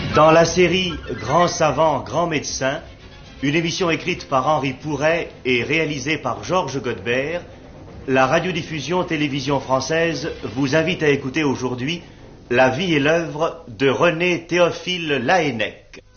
Dans la série Grand savant, grand médecin, une émission écrite par Henri Pouret et réalisée par Georges Godbert, la radiodiffusion télévision française vous invite à écouter aujourd'hui la vie et l'œuvre de René Théophile Laënnec.